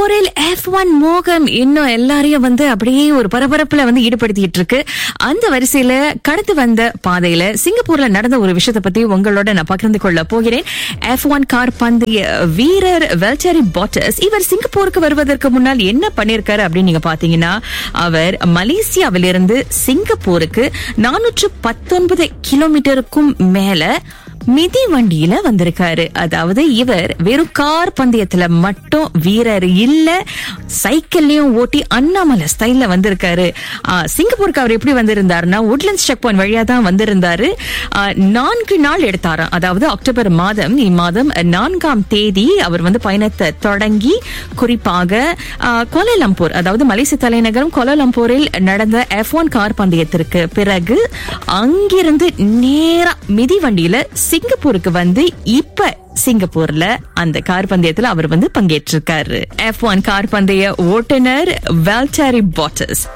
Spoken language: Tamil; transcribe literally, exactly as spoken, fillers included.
சிங்கப்பூரில் எஃப் ஒன் மோகம் இன்னும் எல்லாரையும் வந்து அப்படியே ஒரு பரபரப்புல வந்து ஈடுபடுத்திட்டு இருக்கு. அந்த வரிசையில கடந்து வந்த பாதையில சிங்கப்பூர்ல நடந்த ஒரு விஷயத்தை பத்தி உங்களோட நான் பகிர்ந்து கொள்ள போகிறேன். எஃப் ஒன் கார் பந்தய வீரர் வெல்டரி பாட்டஸ் இவர் சிங்கப்பூருக்கு வருவதற்கு முன்னால் என்ன பண்ணிருக்காரு அப்படின்னு நீங்க பாத்தீங்கன்னா, அவர் மலேசியாவிலிருந்து சிங்கப்பூருக்கு நானூற்று பத்தொன்பது கிலோமீட்டருக்கும் மேல மிதி வண்டியில வந்திருக்காரு. அதாவது இவர் வெறும் கார் பந்தயத்துல மட்டும் வீரர் இல்ல, சைக்கிள்லயும் ஓட்டி அண்ணாமலை ஸ்டைல்ல வந்திருக்காரு. சிங்கப்பூருக்கு அவர் எப்படி வந்திருந்தாருன்னா உட்லண்ட்ஸ் செக் பாயிண்ட் வழியா தான் வந்திருந்தாரு. நான்கு நாள் எடுத்தாராம். அதாவது அக்டோபர் மாதம் இம்மாதம் நான்காம் தேதி அவர் வந்து பயணத்தை தொடங்கி குறிப்பாக கோலாலம்பூர், அதாவது மலேசிய தலைநகரம் கோலாலம்பூரில் நடந்த எஃப் ஒன் கார் பந்தயத்திற்கு பிறகு அங்கிருந்து நேரா மிதி வண்டியில சிங்கப்பூருக்கு வந்து இப்ப சிங்கப்பூர்ல அந்த கார் பந்தயத்துல அவர் வந்து பங்கேற்றிருக்காரு. எஃப் ஒன் கார் பந்தய ஓட்டுநர் வெல்டரி பாட்டஸ்